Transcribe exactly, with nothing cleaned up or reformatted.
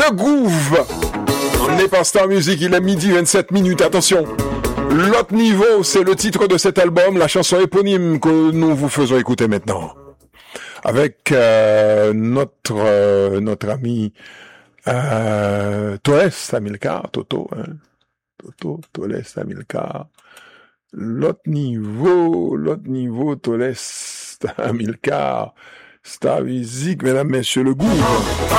Le Gouv. On est par Star Music, il est midi vingt-sept minutes. Attention, l'autre niveau, c'est le titre de cet album, la chanson éponyme que nous vous faisons écouter maintenant. Avec euh, notre euh, notre ami euh, Toles Amilcar, Toto, hein. Toto, Toles Amilcar. L'autre niveau, l'autre niveau, Toles Amilcar, Star Music, mesdames, messieurs, le Gouv.